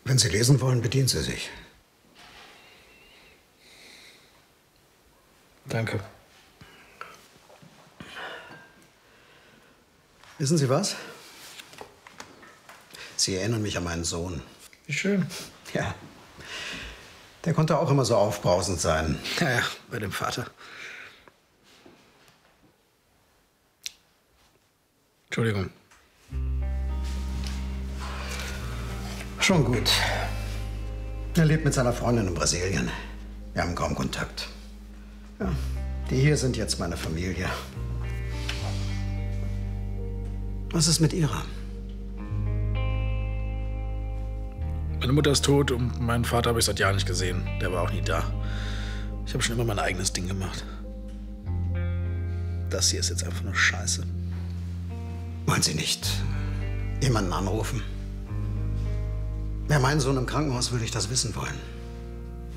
Wenn Sie lesen wollen, bedienen Sie sich. Danke. Wissen Sie was? Sie erinnern mich an meinen Sohn. Wie schön. Ja. Der konnte auch immer so aufbrausend sein. Ja, bei dem Vater. Entschuldigung. Schon gut. Er lebt mit seiner Freundin in Brasilien. Wir haben kaum Kontakt. Ja, die hier sind jetzt meine Familie. Was ist mit Ihrer? Meine Mutter ist tot und meinen Vater habe ich seit Jahren nicht gesehen. Der war auch nie da. Ich habe schon immer mein eigenes Ding gemacht. Das hier ist jetzt einfach nur Scheiße. Wollen Sie nicht jemanden anrufen? Wäre mein Sohn im Krankenhaus, würde ich das wissen wollen.